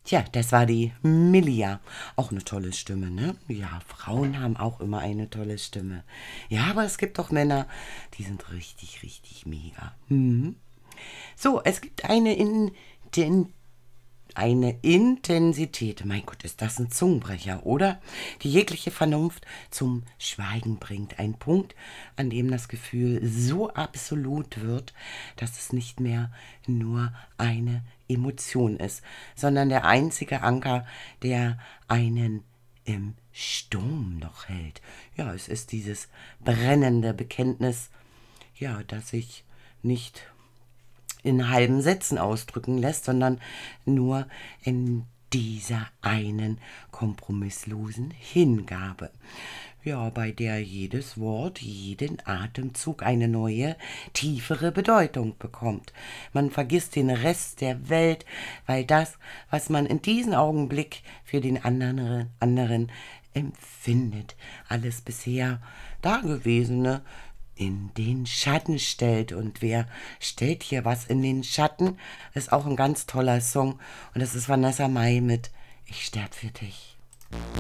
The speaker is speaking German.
Tja, das war die Millia. Auch eine tolle Stimme, ne? Ja, Frauen haben auch immer eine tolle Stimme. Ja, aber es gibt auch Männer, die sind richtig, richtig mega. Mhm. So, es gibt eine Intensität, mein Gott, ist das ein Zungenbrecher, oder? Die jegliche Vernunft zum Schweigen bringt. Ein Punkt, an dem das Gefühl so absolut wird, dass es nicht mehr nur eine Emotion ist, sondern der einzige Anker, der einen im Sturm noch hält. Ja, es ist dieses brennende Bekenntnis, ja, dass ich nicht in halben Sätzen ausdrücken lässt, sondern nur in dieser einen kompromisslosen Hingabe. Ja, bei der jedes Wort, jeden Atemzug eine neue, tiefere Bedeutung bekommt. Man vergisst den Rest der Welt, weil das, was man in diesem Augenblick für den anderen empfindet, alles bisher Dagewesene in den Schatten stellt. Und wer stellt hier was in den Schatten? Ist auch ein ganz toller Song. Und das ist Vanessa Mai mit Ich sterb für dich.